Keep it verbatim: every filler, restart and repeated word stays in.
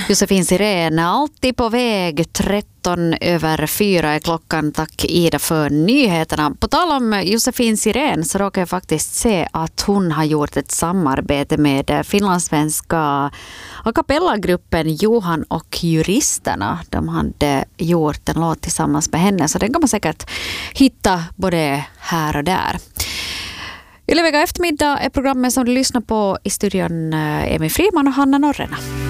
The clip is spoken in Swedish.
Josefin Sirén, alltid på väg. Tretton över fyra är klockan. Tack Ida för nyheterna. På tal om Josefin Sirén så råkar jag faktiskt se att hon har gjort ett samarbete med finlandssvenska a cappella-gruppen Johan och Juristerna. De hade gjort en låt tillsammans med henne, så den kan man säkert hitta både här och där. Yle Vega eftermiddag är programmet som du lyssnar på. I studion Emil Friman och Hanna Norrena.